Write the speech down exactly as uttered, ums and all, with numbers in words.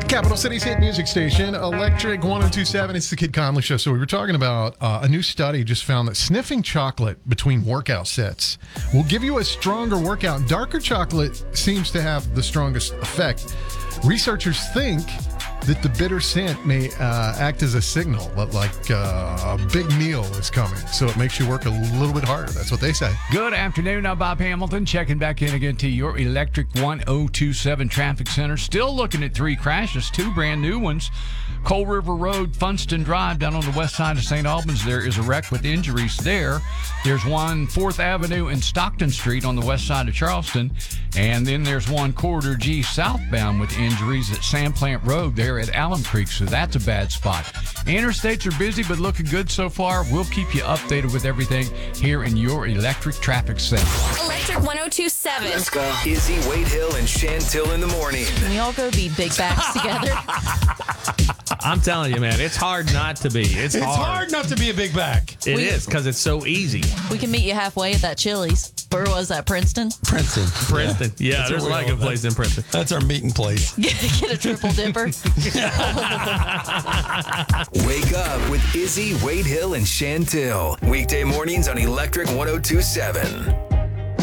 Capital City's hit music station, Electric one oh two seven. It's the Kid Conley Show. So we were talking about uh, a new study just found that sniffing chocolate between workout sets will give you a stronger workout. Darker chocolate seems to have the strongest effect. Researchers think that the bitter scent may uh, act as a signal that like uh, a big meal is coming. So it makes you work a little bit harder. That's what they say. Good afternoon. I'm Bob Hamilton, checking back in again to your Electric one oh two seven Traffic Center. Still looking at three crashes, two brand new ones. Coal River Road, Funston Drive, down on the west side of Saint Albans. There is a wreck with injuries there. There's one fourth Avenue and Stockton Street on the west side of Charleston. And then there's one Corridor G southbound with injuries at Sandplant Road there at Alum Creek. So that's a bad spot. Interstates are busy, but looking good so far. We'll keep you updated with everything here in your Electric Traffic Center. Electric one oh two seven. Let's go. Izzy, Wade Hill, and Chantil in the morning. Can we all go be big backs together? I'm telling you, man, it's hard not to be. It's, It's hard. hard. not to be a big back. It We- is, because it's so easy. We can meet you halfway at that Chili's. Where was that, Princeton? Princeton. Princeton. Yeah, That's there's a where lot we of good are. places in Princeton. That's our meeting place. Get a triple dipper. Wake up with Izzy, Wade Hill, and Chantil. Weekday mornings on Electric one oh two seven.